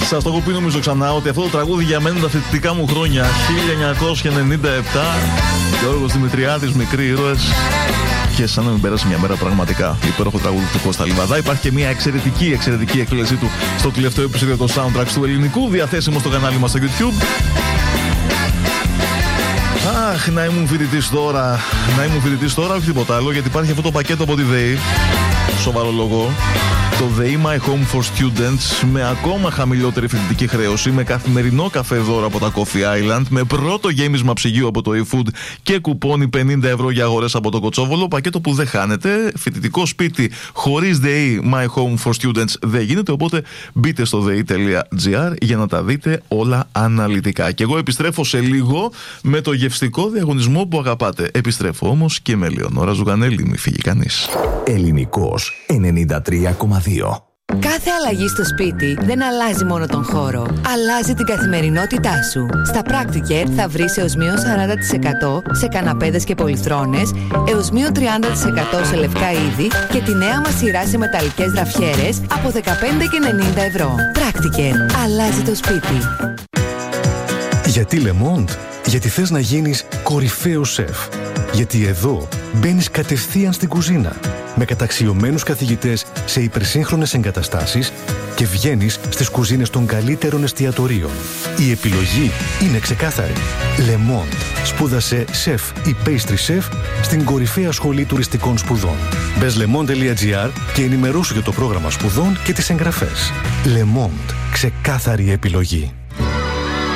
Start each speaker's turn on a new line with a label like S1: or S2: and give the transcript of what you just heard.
S1: Σας το έχω πει νομίζω ξανά ότι αυτό το τραγούδι για μένα είναι τα φοιτητικά μου χρόνια. 1997. Γιώργος Δημητριάδης, Μικροί Ήρωες. Και σαν να μην πέρασε μια μέρα πραγματικά. Υπέροχο τραγούδι του Κώστα Λιβαδά. Υπάρχει και μια εξαιρετική εκτέλεσή του στο τελευταίο επεισόδιο των soundtracks του ελληνικού, διαθέσιμο στο κανάλι μας στο YouTube. Αχ, να ήμουν φοιτητής τώρα, όχι τίποτα άλλο, γιατί υπάρχει αυτό το πακέτο από τη ΔΕΗ. Σοβαρό λόγο. Το ΔΕΗ My Home for Students, με ακόμα χαμηλότερη φοιτητική χρέωση, με καθημερινό καφέ δώρο από τα Coffee Island, με πρώτο γέμισμα ψυγείου από το eFood και κουπόνι 50 ευρώ για αγορές από το Κοτσόβολο. Πακέτο που δεν χάνεται. Φοιτητικό σπίτι χωρίς ΔΕΗ My Home for Students δεν γίνεται. Οπότε μπείτε στο dei.gr για να τα δείτε όλα αναλυτικά. Και εγώ επιστρέφω σε λίγο με το γευστικό διαγωνισμό που αγαπάτε. Επιστρέφω όμως και με Λεωνόρα Ζουγανέλη. Μη φύγει κανείς.
S2: Ελληνικός 93,2.
S3: Κάθε αλλαγή στο σπίτι δεν αλλάζει μόνο τον χώρο, αλλάζει την καθημερινότητά σου. Στα Practicare θα βρεις έως μείον 40% σε καναπέδες και πολυθρόνες, έως μείον 30% σε λευκά είδη και τη νέα μας σειρά σε μεταλλικές γραφιέρες από 15,90 ευρώ. Practicare. Αλλάζει το σπίτι.
S4: Γιατί Le Monde? Γιατί θες να γίνεις κορυφαίος σεφ. Γιατί εδώ μπαίνεις κατευθείαν στην κουζίνα με καταξιωμένους καθηγητές σε υπερσύγχρονες εγκαταστάσεις και βγαίνεις στις κουζίνες των καλύτερων εστιατορίων. Η επιλογή είναι ξεκάθαρη. Le Monde. Σπούδασε σεφ ή pastry chef στην κορυφαία σχολή τουριστικών σπουδών. Μπες lemond.gr και ενημερώσου για το πρόγραμμα σπουδών και τις εγγραφές. Le Monde. Ξεκάθαρη επιλογή.